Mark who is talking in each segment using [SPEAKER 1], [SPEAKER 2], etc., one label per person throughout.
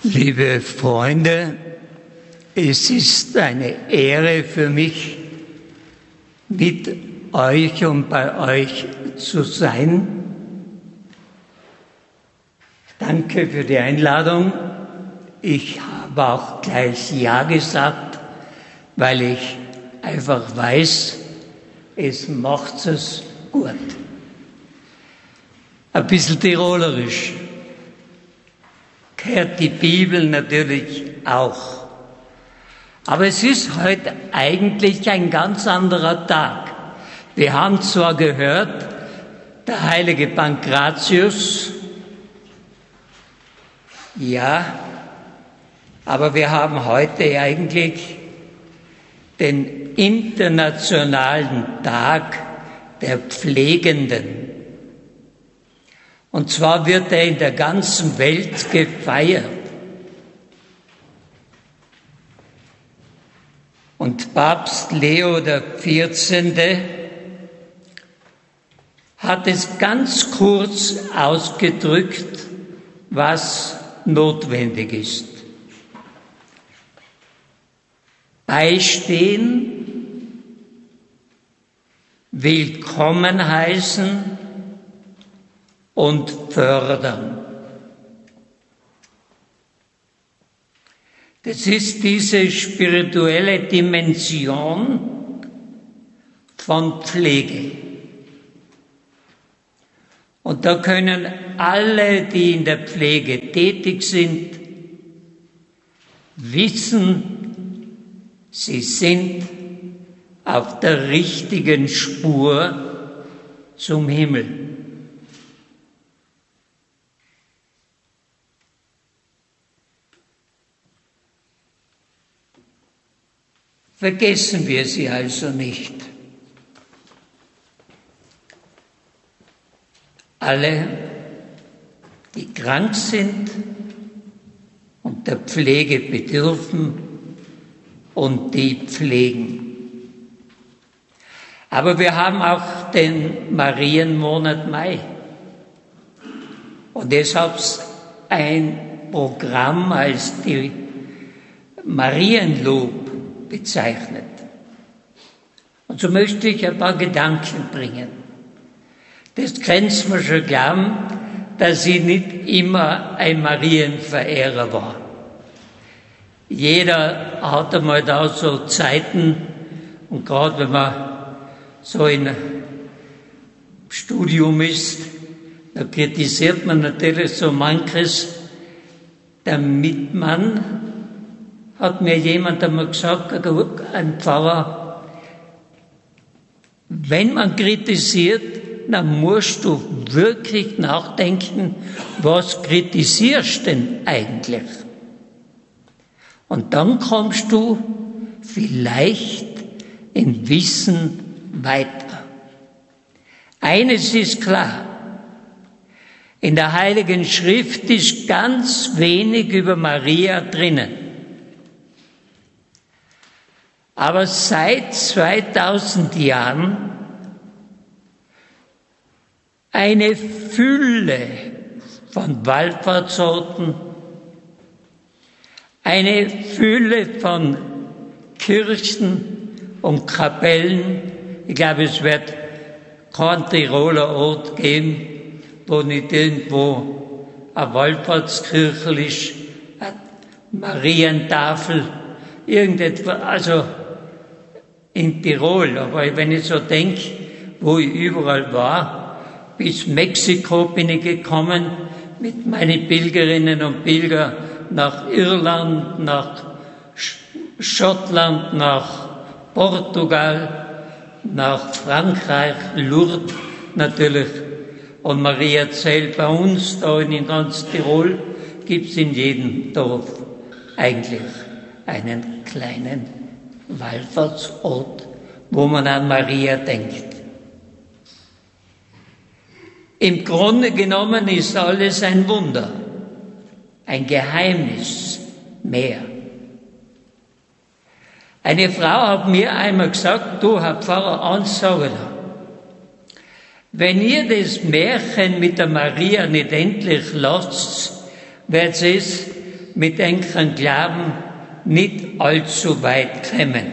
[SPEAKER 1] Liebe Freunde, es ist eine Ehre für mich, mit euch und bei euch zu sein. Danke für die Einladung. Ich habe auch gleich Ja gesagt, weil ich einfach weiß, es macht es gut. Ein bisschen tirolerisch. Gehört die Bibel natürlich auch. Aber es ist heute eigentlich ein ganz anderer Tag. Wir haben zwar gehört, der heilige Pankratius, ja, aber wir haben heute eigentlich den internationalen Tag der Pflegenden. Und zwar wird er in der ganzen Welt gefeiert. Und Papst Leo XIV. Hat es ganz kurz ausgedrückt, was notwendig ist. Beistehen, willkommen heißen und fördern. Das ist diese spirituelle Dimension von Pflege. Und da können alle, die in der Pflege tätig sind, wissen, sie sind auf der richtigen Spur zum Himmel. Vergessen wir sie also nicht. Alle, die krank sind und der Pflege bedürfen und die pflegen. Aber wir haben auch den Marienmonat Mai. Und deshalb ein Programm als die Marienlob bezeichnet. Und so möchte ich ein paar Gedanken bringen. Das kannst du mir schon glauben, dass ich nicht immer ein Marienverehrer war. Jeder hat einmal da so Zeiten, und gerade wenn man so in einem Studium ist, da kritisiert man natürlich so manches. Damit hat mir jemand einmal gesagt, ein Pfarrer, wenn man kritisiert, dann musst du wirklich nachdenken, was kritisierst du denn eigentlich? Und dann kommst du vielleicht im Wissen weiter. Eines ist klar, in der Heiligen Schrift ist ganz wenig über Maria drinnen. Aber seit 2000 Jahren eine Fülle von Wallfahrtsorten, eine Fülle von Kirchen und Kapellen. Ich glaube, es wird keinen Tiroler Ort geben, wo nicht irgendwo eine Wallfahrtskirche ist, eine Marientafel, irgendetwas, also in Tirol. Aber wenn ich so denke, wo ich überall war, bis Mexiko bin ich gekommen mit meinen Pilgerinnen und Pilgern nach Irland, nach Schottland, nach Portugal, nach Frankreich, Lourdes natürlich. Und Maria zählt bei uns, da in ganz Tirol, gibt es in jedem Dorf eigentlich einen kleinen Wallfahrtsort, wo man an Maria denkt. Im Grunde genommen ist alles ein Wunder, ein Geheimnis mehr. Eine Frau hat mir einmal gesagt, du, Herr Pfarrer, eins sage ich, wenn ihr das Märchen mit der Maria nicht endlich lasst, wird es mit englem Glauben nicht allzu weit kommen.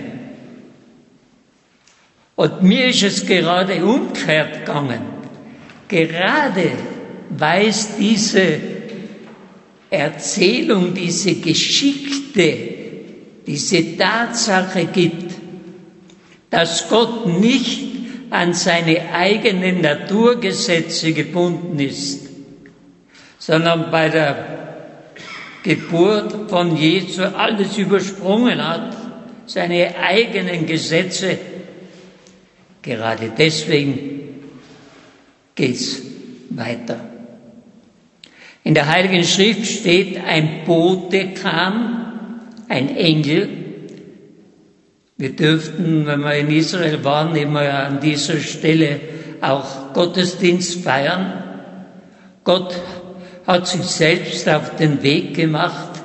[SPEAKER 1] Und mir ist es gerade umgekehrt gegangen. Gerade weil es diese Erzählung, diese Geschichte, diese Tatsache gibt, dass Gott nicht an seine eigenen Naturgesetze gebunden ist, sondern bei der Geburt von Jesu alles übersprungen hat, seine eigenen Gesetze. Gerade deswegen geht's weiter. In der Heiligen Schrift steht, ein Bote kam, ein Engel. Wir dürften, wenn wir in Israel waren, immer an dieser Stelle auch Gottesdienst feiern. Gott hat sich selbst auf den Weg gemacht,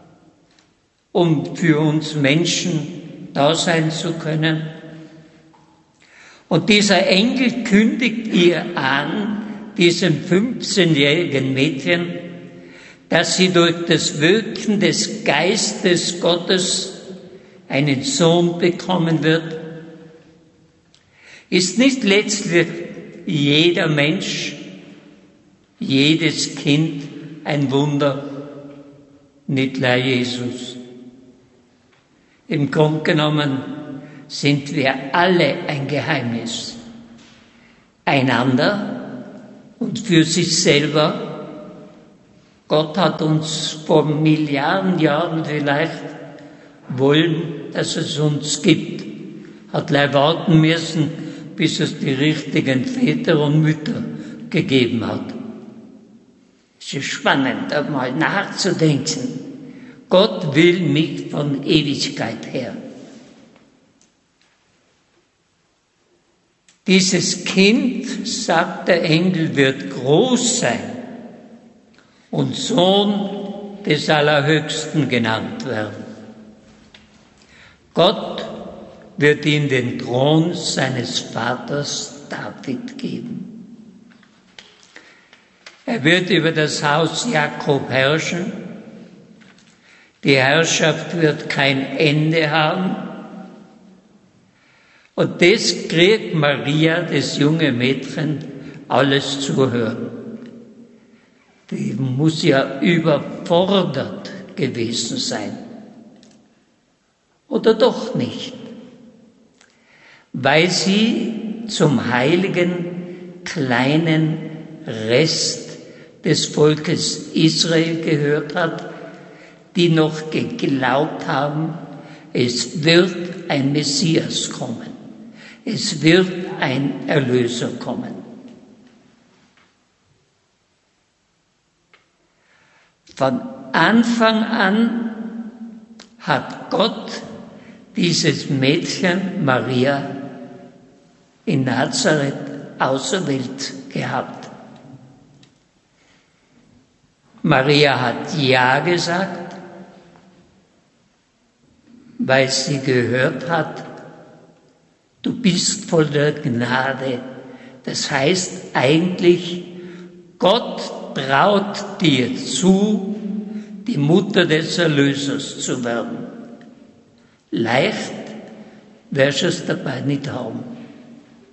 [SPEAKER 1] um für uns Menschen da sein zu können. Und dieser Engel kündigt ihr an, diesem 15-jährigen Mädchen, dass sie durch das Wirken des Geistes Gottes einen Sohn bekommen wird. Ist nicht letztlich jeder Mensch, jedes Kind ein Wunder, nicht nur Jesus? Im Grunde genommen sind wir alle ein Geheimnis. Einander und für sich selber. Gott hat uns vor Milliarden Jahren vielleicht wollen, dass es uns gibt. Hat leider warten müssen, bis es die richtigen Väter und Mütter gegeben hat. Es ist spannend, einmal nachzudenken. Gott will mich von Ewigkeit her. Dieses Kind, sagt der Engel, wird groß sein und Sohn des Allerhöchsten genannt werden. Gott wird ihm den Thron seines Vaters David geben. Er wird über das Haus Jakob herrschen. Die Herrschaft wird kein Ende haben. Und das kriegt Maria, das junge Mädchen, alles zu hören. Die muss ja überfordert gewesen sein. Oder doch nicht? Weil sie zum heiligen kleinen Rest des Volkes Israel gehört hat, die noch geglaubt haben, es wird ein Messias kommen. Es wird ein Erlöser kommen. Von Anfang an hat Gott dieses Mädchen Maria in Nazareth auserwählt gehabt. Maria hat Ja gesagt, weil sie gehört hat, du bist voller Gnade. Das heißt eigentlich, Gott traut dir zu, die Mutter des Erlösers zu werden. Leicht wirst du es dabei nicht haben.